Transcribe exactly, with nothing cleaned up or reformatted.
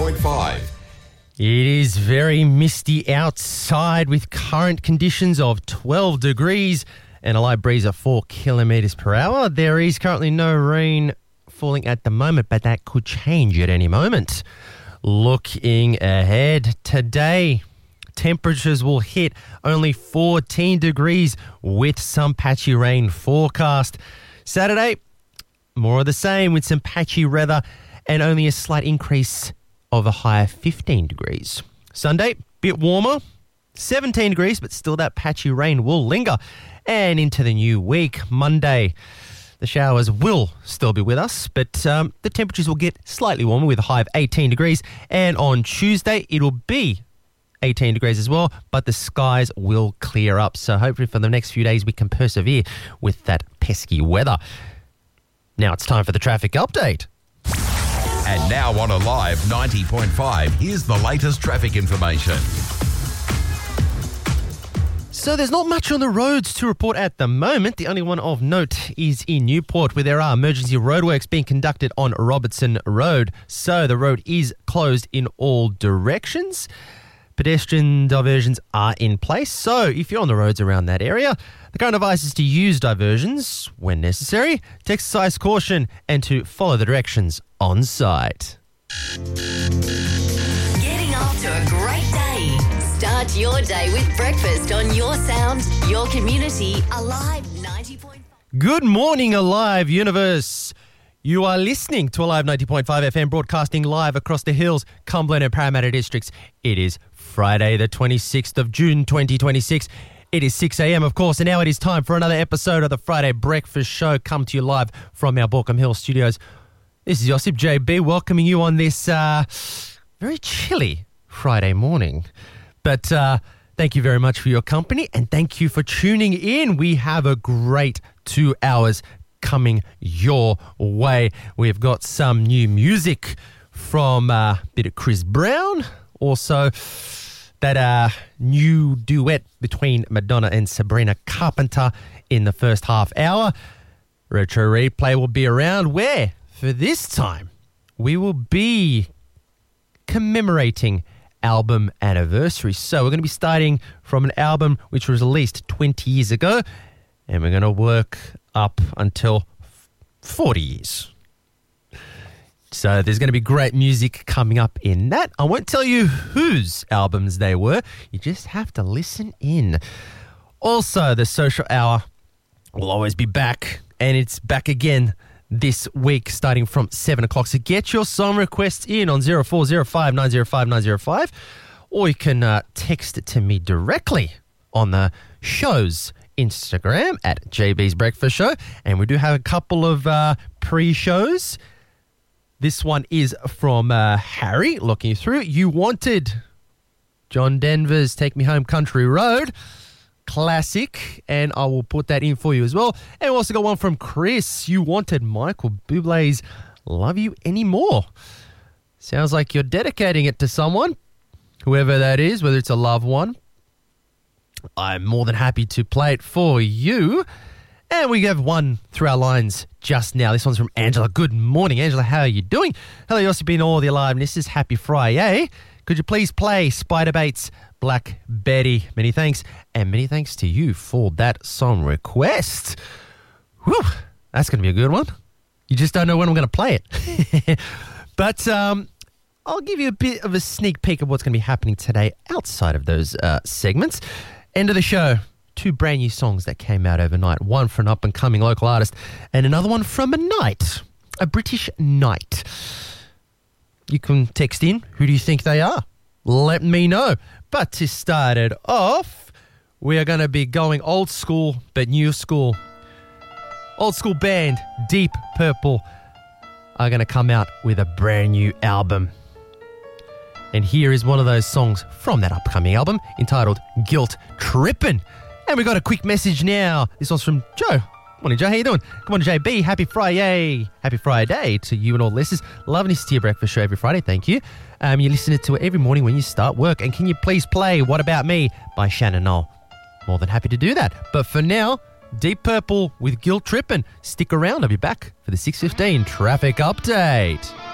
point five. It is very misty outside with current conditions of twelve degrees and a light breeze of four kilometres per hour. There is currently no rain falling at the moment, but that could change at any moment. Looking ahead, today temperatures will hit only fourteen degrees with some patchy rain forecast. Saturday, more of the same with some patchy weather and only a slight increase of a high of fifteen degrees. Sunday, bit warmer, seventeen degrees, but still that patchy rain will linger. And into the new week, Monday, the showers will still be with us, but um, the temperatures will get slightly warmer with a high of eighteen degrees. And on Tuesday, it'll be eighteen degrees as well, but the skies will clear up. So hopefully for the next few days, we can persevere with that pesky weather. Now it's time for the traffic update. And now on Alive ninety point five, here's the latest traffic information. So there's not much on the roads to report at the moment. The only one of note is in Newport, where there are emergency roadworks being conducted on Robertson Road. So the road is closed in all directions. Pedestrian diversions are in place. So if you're on the roads around that area, the current advice is to use diversions when necessary, to exercise caution and to follow the directions on site. Getting off to a great day. Start your day with breakfast on your sound, your community, Alive ninety point five. Good morning, Alive Universe. You are listening to Alive ninety point five F M, broadcasting live across the hills, Cumberland and Parramatta districts. It is Friday the twenty-sixth of June twenty twenty-six. It is six a.m, of course, and now it is time for another episode of the Friday Breakfast Show, come to you live from our Baulkham Hill studios. This is Josip J B welcoming you on this uh, very chilly Friday morning. But uh, thank you very much for your company, and thank you for tuning in. We have a great two hours coming your way. We've got some new music from uh, a bit of Chris Brown, also that uh, new duet between Madonna and Sabrina Carpenter in the first half hour. Retro Replay will be around, where for this time we will be commemorating album anniversary. So we're going to be starting from an album which was released twenty years ago, and we're going to work up until forty years. So there's going to be great music coming up in that. I won't tell you whose albums they were. You just have to listen in. Also, the Social Hour will always be back, and it's back again this week starting from seven o'clock. So get your song requests in on zero four zero five nine zero five nine zero five, or you can uh, text it to me directly on the show's Instagram at J B's Breakfast Show. And we do have a couple of uh, pre-shows. This one is from uh, Harry, looking through. You wanted John Denver's Take Me Home Country Road. Classic, and I will put that in for you as well. And we also got one from Chris. You wanted Michael Bublé's Love You Anymore. Sounds like you're dedicating it to someone, whoever that is, whether it's a loved one. I'm more than happy to play it for you. And we have one through our lines just now. This one's from Angela. Good morning, Angela. How are you doing? Hello, you also been all the alivenesses. Happy Friday. Could you please play Spider Bait's Black Betty? Many thanks. And many thanks to you for that song request. Whew, that's going to be a good one. You just don't know when I'm going to play it. But um, I'll give you a bit of a sneak peek of what's going to be happening today outside of those uh, segments. End of the show. Two brand new songs that came out overnight. One from an up-and-coming local artist and another one from a knight, a British knight. You can text in. Who do you think they are? Let me know. But to start it off, we are going to be going old school but new school. Old school band Deep Purple are going to come out with a brand new album. And here is one of those songs from that upcoming album entitled Guilt Trippin'. And we got a quick message now. This one's from Joe. Morning, Joe. How you doing? Come on, J B. Happy Friday. Happy Friday to you and all the listeners. Loving to see your breakfast show every Friday. Thank you. Um, you listen to it every morning when you start work. And can you please play What About Me by Shannon Knoll? More than happy to do that. But for now, Deep Purple with Guilt Trippin'. Stick around. I'll be back for the six fifteen traffic update.